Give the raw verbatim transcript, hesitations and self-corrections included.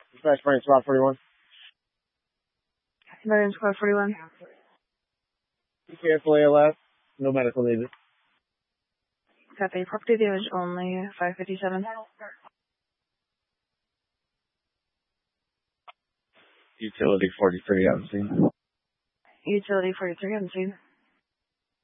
Dispatch Marine Squad forty-one. Marine Squad forty-one. Carefully left. No medical needed. Copy. Property damage only. five fifty-seven. Utility forty-three on scene. Utility forty-three on scene.